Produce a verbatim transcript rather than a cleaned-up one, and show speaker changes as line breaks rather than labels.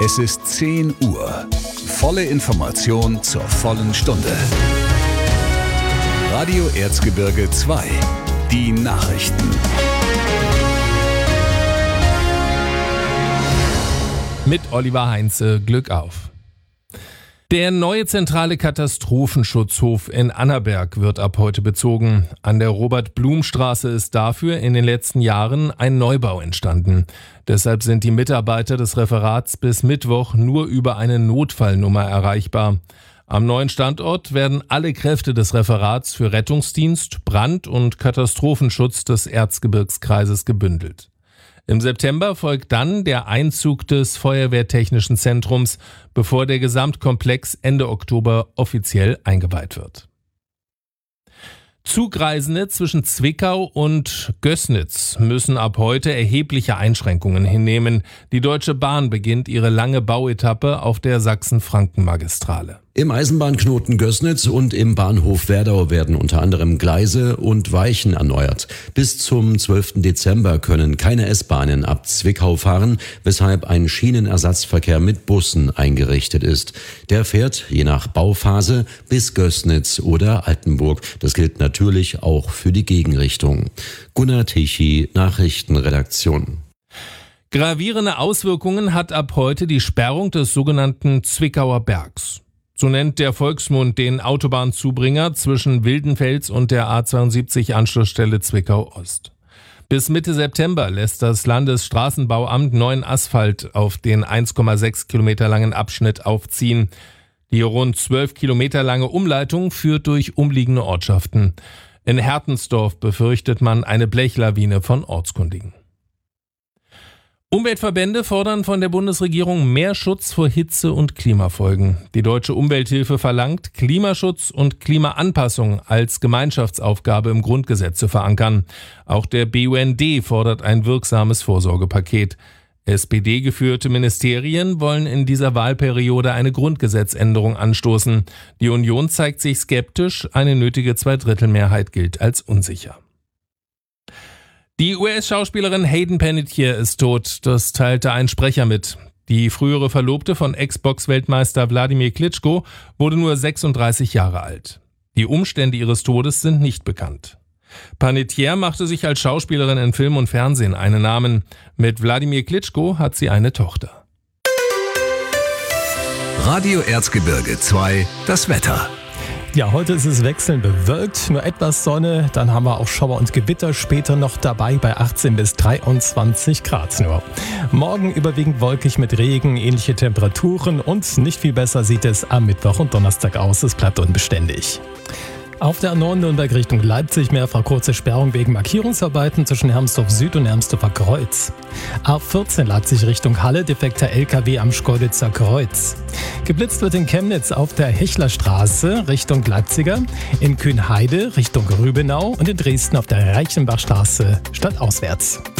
Es ist zehn Uhr. Volle Information zur vollen Stunde. Radio Erzgebirge zwei. Die Nachrichten.
Mit Oliver Heinze, Glück auf. Der neue zentrale Katastrophenschutzhof in Annaberg wird ab heute bezogen. An der Robert-Blum-Straße ist dafür in den letzten Jahren ein Neubau entstanden. Deshalb sind die Mitarbeiter des Referats bis Mittwoch nur über eine Notfallnummer erreichbar. Am neuen Standort werden alle Kräfte des Referats für Rettungsdienst, Brand- und Katastrophenschutz des Erzgebirgskreises gebündelt. Im September folgt dann der Einzug des Feuerwehrtechnischen Zentrums, bevor der Gesamtkomplex Ende Oktober offiziell eingeweiht wird. Zugreisende zwischen Zwickau und Gößnitz müssen ab heute erhebliche Einschränkungen hinnehmen. Die Deutsche Bahn beginnt ihre lange Bauetappe auf der Sachsen-Franken-Magistrale.
Im Eisenbahnknoten Gößnitz und im Bahnhof Werdau werden unter anderem Gleise und Weichen erneuert. Bis zum zwölften Dezember können keine S-Bahnen ab Zwickau fahren, weshalb ein Schienenersatzverkehr mit Bussen eingerichtet ist. Der fährt, je nach Bauphase, bis Gößnitz oder Altenburg. Das gilt natürlich auch für die Gegenrichtung. Gunnar Tichy, Nachrichtenredaktion.
Gravierende Auswirkungen hat ab heute die Sperrung des sogenannten Zwickauer Bergs. So nennt der Volksmund den Autobahnzubringer zwischen Wildenfels und der A zweiundsiebzig Anschlussstelle Zwickau Ost. Bis Mitte September lässt das Landesstraßenbauamt neuen Asphalt auf den eins Komma sechs Kilometer langen Abschnitt aufziehen. Die rund zwölf Kilometer lange Umleitung führt durch umliegende Ortschaften. In Hertensdorf befürchtet man eine Blechlawine von Ortskundigen. Umweltverbände fordern von der Bundesregierung mehr Schutz vor Hitze- und Klimafolgen. Die Deutsche Umwelthilfe verlangt, Klimaschutz und Klimaanpassung als Gemeinschaftsaufgabe im Grundgesetz zu verankern. Auch der B U N D fordert ein wirksames Vorsorgepaket. S P D-geführte Ministerien wollen in dieser Wahlperiode eine Grundgesetzänderung anstoßen. Die Union zeigt sich skeptisch, eine nötige Zweidrittelmehrheit gilt als unsicher. Die U S-Schauspielerin Hayden Panettiere ist tot, das teilte ein Sprecher mit. Die frühere Verlobte von Ex-Box-Weltmeister Wladimir Klitschko wurde nur sechsunddreißig Jahre alt. Die Umstände ihres Todes sind nicht bekannt. Panettiere machte sich als Schauspielerin in Film und Fernsehen einen Namen. Mit Wladimir Klitschko hat sie eine Tochter.
Radio Erzgebirge zwei, das Wetter.
Ja, heute ist es wechselnd bewölkt, nur etwas Sonne, dann haben wir auch Schauer und Gewitter später noch dabei bei achtzehn bis dreiundzwanzig Grad nur. Morgen überwiegend wolkig mit Regen, ähnliche Temperaturen und nicht viel besser sieht es am Mittwoch und Donnerstag aus, es bleibt unbeständig. Auf der A neun Nürnberg Richtung Leipzig mehrfach kurze Sperrung wegen Markierungsarbeiten zwischen Hermsdorf Süd und Hermsdorfer Kreuz. A vierzehn Leipzig Richtung Halle, defekter L K W am Schkeuditzer Kreuz. Geblitzt wird in Chemnitz auf der Hechlerstraße Richtung Leipziger, in Kühnheide Richtung Rübenau und in Dresden auf der Reichenbachstraße stadtauswärts.